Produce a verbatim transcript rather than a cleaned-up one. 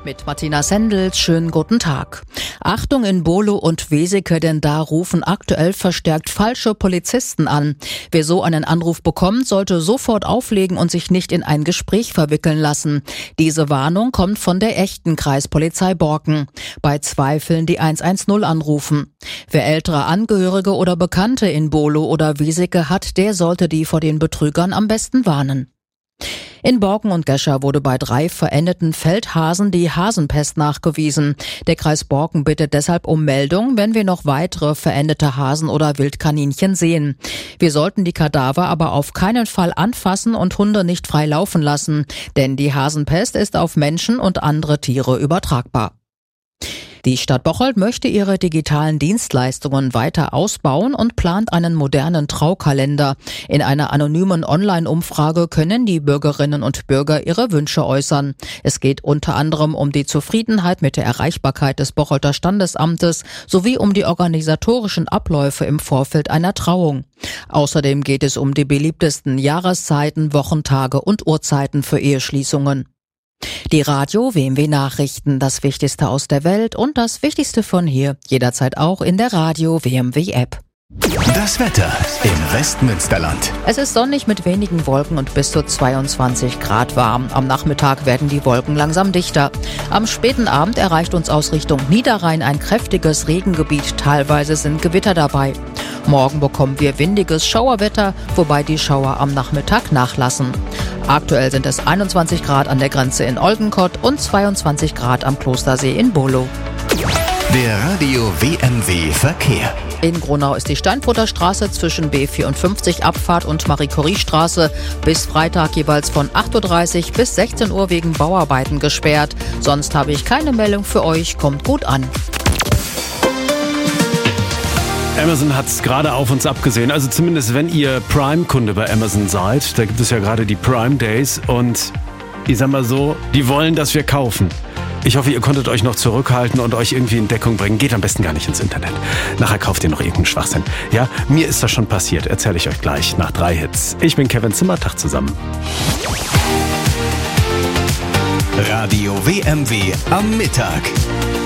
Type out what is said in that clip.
Mit Martina Sendels, schönen guten Tag. Achtung in Bolo und Weseke, denn da rufen aktuell verstärkt falsche Polizisten an. Wer so einen Anruf bekommt, sollte sofort auflegen und sich nicht in ein Gespräch verwickeln lassen. Diese Warnung kommt von der echten Kreispolizei Borken. Bei Zweifeln die eins eins null anrufen. Wer ältere Angehörige oder Bekannte in Bolo oder Weseke hat, der sollte die vor den Betrügern am besten warnen. In Borken und Gescher wurde bei drei verendeten Feldhasen die Hasenpest nachgewiesen. Der Kreis Borken bittet deshalb um Meldung, wenn wir noch weitere verendete Hasen oder Wildkaninchen sehen. Wir sollten die Kadaver aber auf keinen Fall anfassen und Hunde nicht frei laufen lassen, denn die Hasenpest ist auf Menschen und andere Tiere übertragbar. Die Stadt Bocholt möchte ihre digitalen Dienstleistungen weiter ausbauen und plant einen modernen Traukalender. In einer anonymen Online-Umfrage können die Bürgerinnen und Bürger ihre Wünsche äußern. Es geht unter anderem um die Zufriedenheit mit der Erreichbarkeit des Bocholter Standesamtes sowie um die organisatorischen Abläufe im Vorfeld einer Trauung. Außerdem geht es um die beliebtesten Jahreszeiten, Wochentage und Uhrzeiten für Eheschließungen. Die Radio W M W Nachrichten, das Wichtigste aus der Welt und das Wichtigste von hier, jederzeit auch in der Radio W M W App. Das Wetter im Westmünsterland. Es ist sonnig mit wenigen Wolken und bis zu zweiundzwanzig Grad warm. Am Nachmittag werden die Wolken langsam dichter. Am späten Abend erreicht uns aus Richtung Niederrhein ein kräftiges Regengebiet. Teilweise sind Gewitter dabei. Morgen bekommen wir windiges Schauerwetter, wobei die Schauer am Nachmittag nachlassen. Aktuell sind es einundzwanzig Grad an der Grenze in Oldenkott und zweiundzwanzig Grad am Klostersee in Bolo. Der Radio W M W Verkehr. In Gronau ist die Steinfurter Straße zwischen B vierundfünfzig Abfahrt und Marie-Curie-Straße bis Freitag jeweils von acht Uhr dreißig bis sechzehn Uhr wegen Bauarbeiten gesperrt. Sonst habe ich keine Meldung für euch. Kommt gut an. Amazon hat es gerade auf uns abgesehen, also zumindest wenn ihr Prime-Kunde bei Amazon seid, da gibt es ja gerade die Prime Days und ich sag mal so, die wollen, dass wir kaufen. Ich hoffe, ihr konntet euch noch zurückhalten und euch irgendwie in Deckung bringen. Geht am besten gar nicht ins Internet. Nachher kauft ihr noch irgendeinen Schwachsinn. Ja, mir ist das schon passiert, erzähle ich euch gleich nach drei Hits. Ich bin Kevin Zimmer, Tag zusammen. Radio W M W am Mittag.